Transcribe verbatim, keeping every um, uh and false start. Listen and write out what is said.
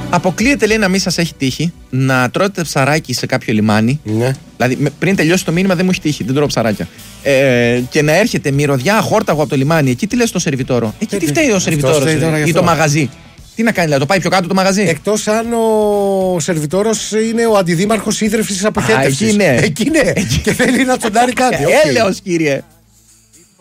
Αποκλείεται, λέει, να μην σας έχει τύχει να τρώτε ψαράκι σε κάποιο λιμάνι. Ναι. Δηλαδή, πριν τελειώσει το μήνυμα, δεν μου έχει τύχει, δεν τρώω ψαράκια. Ε, και να έρχεται μυρωδιά χόρταγο από το λιμάνι. Εκεί τι λες στο σερβιτόρο? Εκεί ε, τι φταίει ο σερβιτόρος ή το μαγαζί? Τι να κάνει, δηλαδή, το πάει πιο κάτω το μαγαζί? Εκτός αν ο σερβιτόρος είναι ο αντιδήμαρχος ίδρυυσης αποχέτευσης. Εκεί ναι. Εκεί ναι. Και θέλει να τσοντάρει κάτι. Έλεος, κύριε.